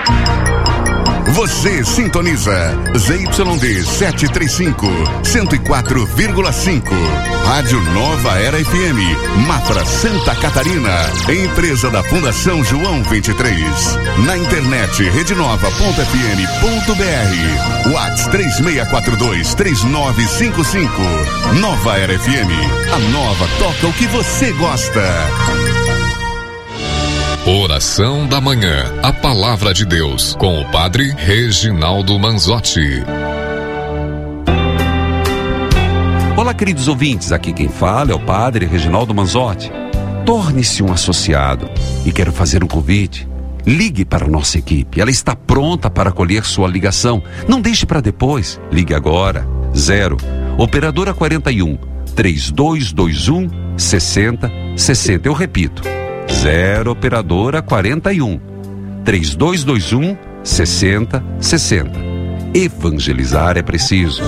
Você sintoniza ZYD 735, 104,5. Rádio Nova Era FM, Mafra, Santa Catarina. Empresa da Fundação João 23. Na internet, redenova.fm.br. WhatsApp 3642-3955. Nova Era FM. A nova toca o que você gosta. Oração da Manhã, a Palavra de Deus, com o Padre Reginaldo Manzotti. Olá, queridos ouvintes, aqui quem fala é o Padre Reginaldo Manzotti. Torne-se um associado e quero fazer um convite. Ligue para a nossa equipe, ela está pronta para acolher sua ligação. Não deixe para depois, ligue agora. 0 Operadora 41 3221 6060. Eu repito. 0 Operadora 41 3221 6060. Evangelizar é preciso.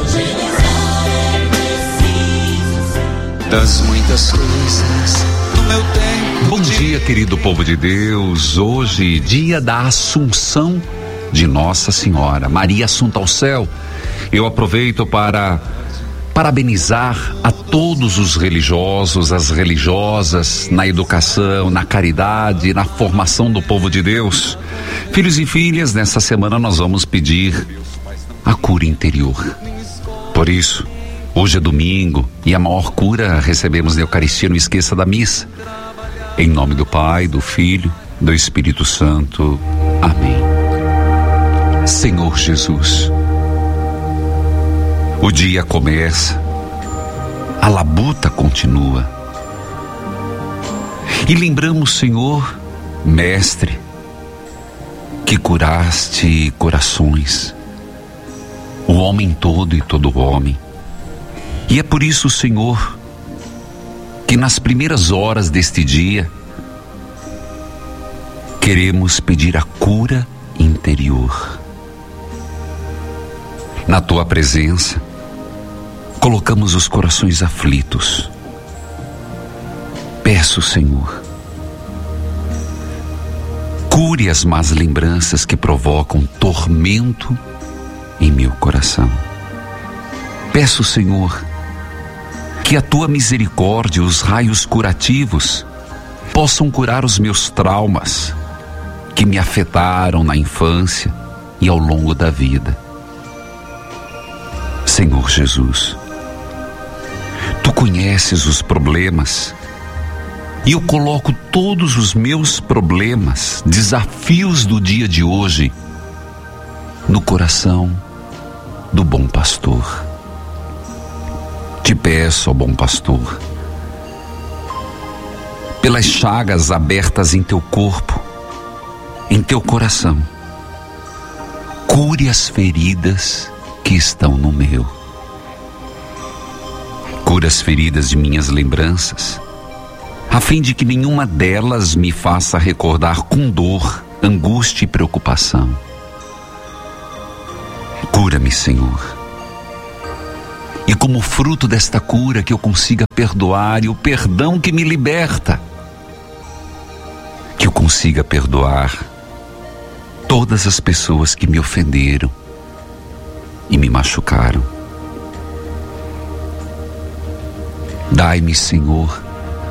Das muitas coisas do meu tempo. Bom dia, querido povo de Deus. Hoje, dia da Assunção de Nossa Senhora, Maria Assunta ao Céu. Eu aproveito para parabenizar a todos os religiosos, as religiosas, na educação, na caridade, na formação do povo de Deus. Filhos e filhas, nessa semana nós vamos pedir a cura interior. Por isso, hoje é domingo e a maior cura recebemos na Eucaristia, não esqueça da missa. Em nome do Pai, do Filho, do Espírito Santo. Amém. Senhor Jesus, o dia começa, a labuta continua. E lembramos, Senhor, Mestre, que curaste corações, o homem todo e todo homem. E é por isso, Senhor, que nas primeiras horas deste dia, queremos pedir a cura interior. Na Tua presença, colocamos os corações aflitos. Peço, Senhor, cure as más lembranças que provocam tormento em meu coração. Peço, Senhor, que a Tua misericórdia e os raios curativos possam curar os meus traumas que me afetaram na infância e ao longo da vida. Senhor Jesus, Tu conheces os problemas e eu coloco todos os meus problemas, desafios do dia de hoje, no coração do bom pastor. Te peço, ó bom pastor, pelas chagas abertas em Teu corpo, em Teu coração, cure as feridas que estão no meu. Cura as feridas de minhas lembranças, a fim de que nenhuma delas me faça recordar com dor, angústia e preocupação. Cura-me, Senhor. E como fruto desta cura que eu consiga perdoar, e o perdão que me liberta, que eu consiga perdoar todas as pessoas que me ofenderam e me machucaram. Dai-me, Senhor,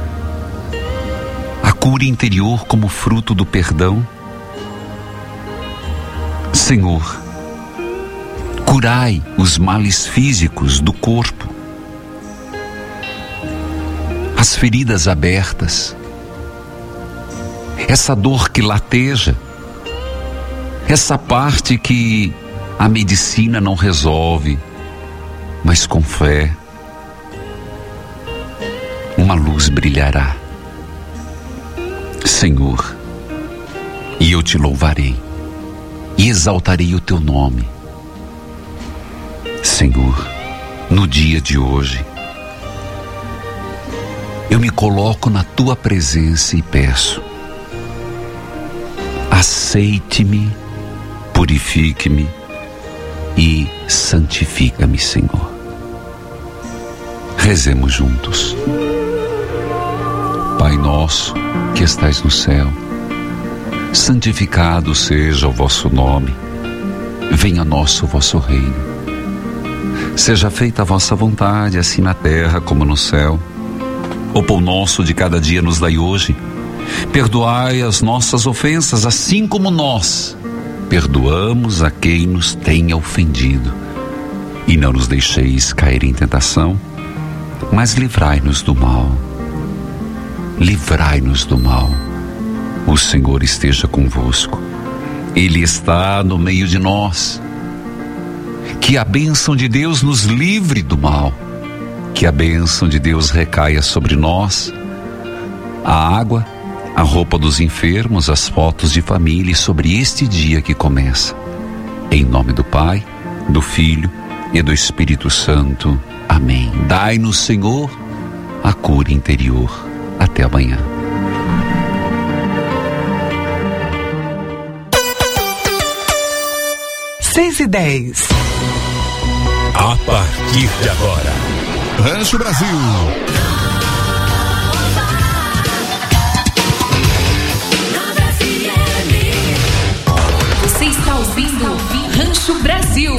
a cura interior como fruto do perdão. Senhor, curai os males físicos do corpo, as feridas abertas, essa dor que lateja, essa parte que a medicina não resolve, mas com fé, uma luz brilhará. Senhor, e eu Te louvarei e exaltarei o Teu nome. Senhor, no dia de hoje, eu me coloco na Tua presença e peço: aceite-me, purifique-me e santifica-me, Senhor. Rezemos juntos. Pai nosso que estais no céu, santificado seja o vosso nome, venha a nós o vosso reino. Seja feita a vossa vontade, assim na terra como no céu. O pão nosso de cada dia nos dai hoje. Perdoai as nossas ofensas, assim como nós perdoamos a quem nos tenha ofendido. E não nos deixeis cair em tentação, mas livrai-nos do mal. Livrai-nos do mal. O Senhor esteja convosco. Ele está no meio de nós. Que a bênção de Deus nos livre do mal. Que a bênção de Deus recaia sobre nós. A água, a roupa dos enfermos, as fotos de família, sobre este dia que começa. Em nome do Pai, do Filho e do Espírito Santo. Amém. Dai-nos, Senhor, a cura interior. Até amanhã. Seis e 10. A partir de agora, Rancho Brasil. Você está ouvindo Rancho Brasil.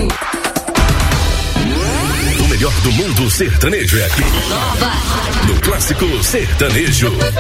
o melhor do mundo sertanejo é aqui. No Clássico Sertanejo.